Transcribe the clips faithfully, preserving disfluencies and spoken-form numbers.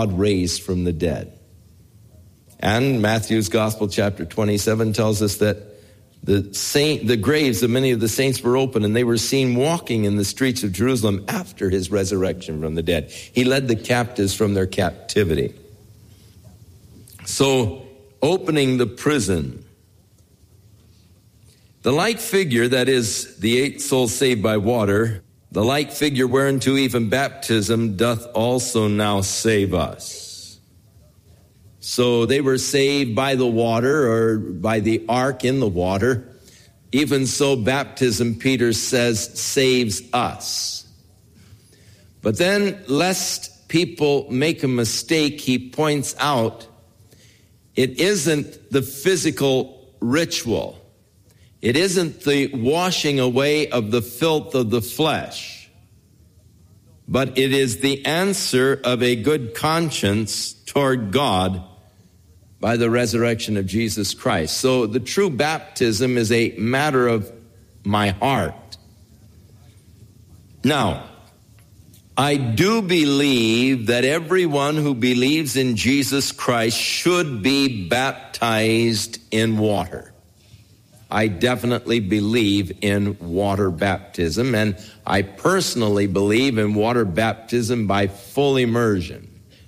God raised from the dead. And Matthew's Gospel, chapter twenty-seven, tells us that the saint, the graves of many of the saints were open, and they were seen walking in the streets of Jerusalem after his resurrection from the dead. He led the captives from their captivity. So, opening the prison. The like figure, that is, the eight souls saved by water, the like figure whereunto even baptism doth also now save us. So they were saved by the water, or by the ark in the water. Even so, baptism, Peter says, saves us. But then, lest people make a mistake, he points out it isn't the physical ritual. It isn't the washing away of the filth of the flesh. But it is the answer of a good conscience toward God by the resurrection of Jesus Christ. So the true baptism is a matter of my heart. Now, I do believe that everyone who believes in Jesus Christ should be baptized in water. I definitely believe in water baptism, and I personally believe in water baptism by full immersion.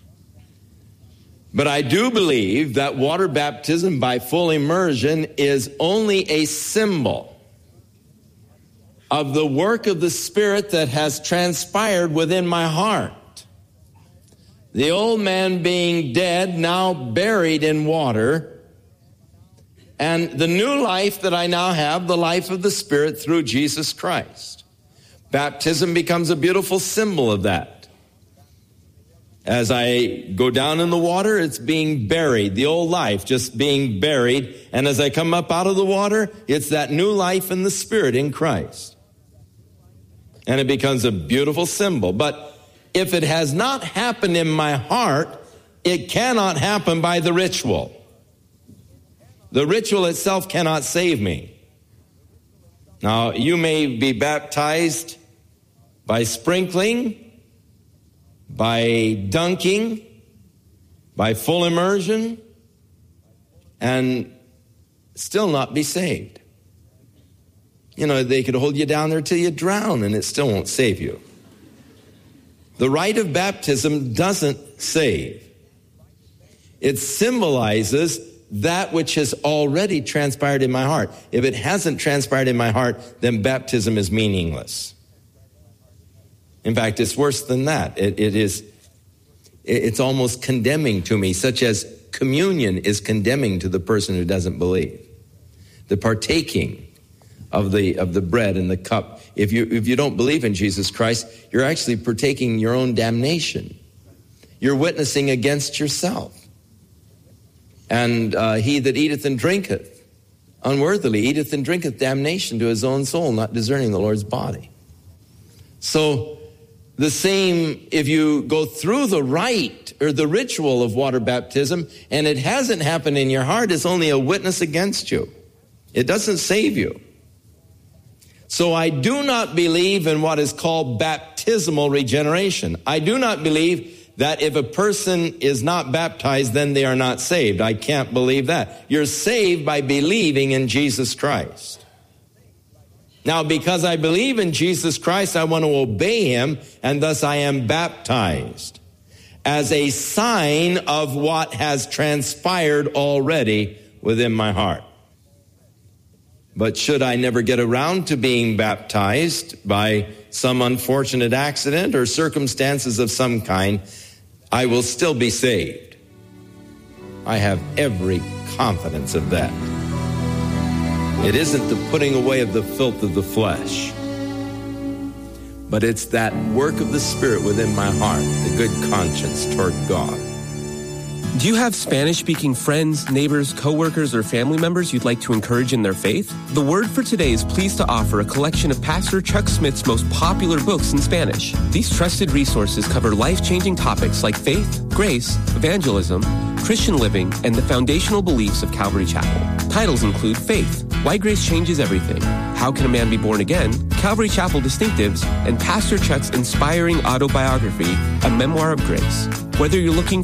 But I do believe that water baptism by full immersion is only a symbol of the work of the Spirit that has transpired within my heart. The old man being dead, now buried in water, and the new life that I now have, the life of the Spirit through Jesus Christ. Baptism becomes a beautiful symbol of that. As I go down in the water, it's being buried, the old life just being buried. And as I come up out of the water, it's that new life in the Spirit in Christ. And it becomes a beautiful symbol. But if it has not happened in my heart, it cannot happen by the ritual. The ritual itself cannot save me. Now, you may be baptized by sprinkling, by dunking, by full immersion, and still not be saved. You know, they could hold you down there till you drown, and it still won't save you. The rite of baptism doesn't save. It symbolizes that which has already transpired in my heart. If it hasn't transpired in my heart, then baptism is meaningless. In fact, it's worse than that. It, it is, it's almost condemning to me, such as communion is condemning to the person who doesn't believe. The partaking of the of the bread and the cup. If you if you don't believe in Jesus Christ, you're actually partaking your own damnation. You're witnessing against yourself. And uh, he that eateth and drinketh unworthily eateth and drinketh damnation to his own soul, not discerning the Lord's body. So the same, if you go through the rite or the ritual of water baptism and it hasn't happened in your heart, it's only a witness against you. It doesn't save you. So I do not believe in what is called baptismal regeneration. I do not believe that if a person is not baptized, then they are not saved. I can't believe that. You're saved by believing in Jesus Christ. Now, because I believe in Jesus Christ, I want to obey him, and thus I am baptized as a sign of what has transpired already within my heart. But should I never get around to being baptized by some unfortunate accident or circumstances of some kind, I will still be saved. I have every confidence of that. It isn't the putting away of the filth of the flesh, but it's that work of the Spirit within my heart, the good conscience toward God. Do you have Spanish-speaking friends, neighbors, coworkers, or family members you'd like to encourage in their faith? The Word for Today is pleased to offer a collection of Pastor Chuck Smith's most popular books in Spanish. These trusted resources cover life-changing topics like faith, grace, evangelism, Christian living, and the foundational beliefs of Calvary Chapel. Titles include Faith, Why Grace Changes Everything, How Can a Man Be Born Again, Calvary Chapel Distinctives, and Pastor Chuck's inspiring autobiography, A Memoir of Grace. Whether you're looking